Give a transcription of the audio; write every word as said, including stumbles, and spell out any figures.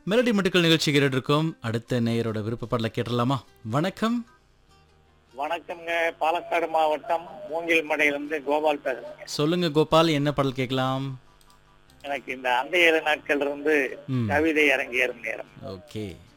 Melody மட்டுக்கள் நிகழ்ச்சி கேட்டு இருக்கோம். அடுத்த நேயரோட விருப்பப்பாடல கேட்டலாமா? வணக்கம். வணக்கம்ங்க. பாலக்காடு மாவட்டம் மூங்கில் மடையிலிருந்து கோபால் பேசுறேங்க. சொல்லுங்க கோபால், என்ன பாடல் கேட்கலாம்? எனக்கு இந்த அந்த ஏழு நாட்கள் இருந்து ம் கவிதை அரங்கேறும் நேரம். ஓகே.